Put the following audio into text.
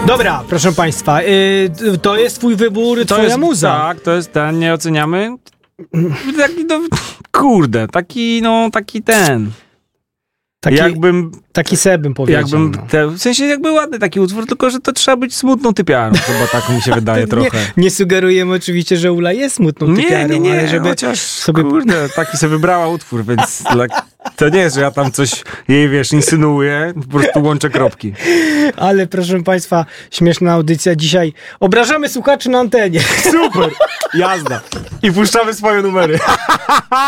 Dobra, proszę państwa, to jest twój wybór, twoja muza. Tak, to jest ten, nie oceniamy. Taki, no, kurde, taki ten. Taki se bym powiedział. W sensie jakby ładny taki utwór, tylko że to trzeba być smutną typiarą, chyba tak mi się wydaje trochę. Nie sugerujemy oczywiście, że Ula jest smutną typiarą, nie, ale żeby chociaż sobie... kurde, taki sobie wybrała utwór, więc to nie jest, że ja tam coś jej, insynuuję, po prostu łączę kropki. Ale proszę państwa, śmieszna audycja dzisiaj. Obrażamy słuchaczy na antenie. Super, jazda. I puszczamy swoje numery.